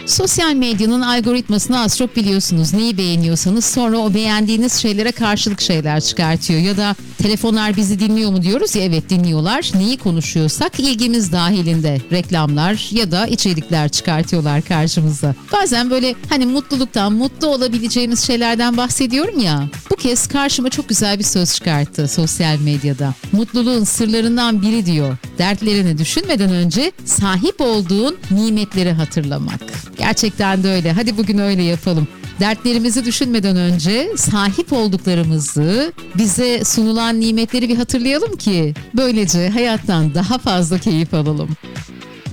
Sosyal medyanın algoritmasını az çok biliyorsunuz. Neyi beğeniyorsanız sonra o beğendiğiniz şeylere karşılık şeyler çıkartıyor. Ya da telefonlar bizi dinliyor mu diyoruz ya, evet dinliyorlar. Neyi konuşuyorsak ilgimiz dahilinde reklamlar ya da içerikler çıkartıyorlar karşımıza. Bazen böyle hani mutluluktan, mutlu olabileceğimiz şeylerden bahsediyorum ya. Bu kez karşıma çok güzel bir söz çıkarttı sosyal medyada. Mutluluğun sırlarından biri diyor, dertlerini düşünmeden önce sahip olduğun nimetleri hatırlamak. Gerçekten de öyle. Hadi bugün öyle yapalım. Dertlerimizi düşünmeden önce sahip olduklarımızı, bize sunulan nimetleri bir hatırlayalım ki böylece hayattan daha fazla keyif alalım.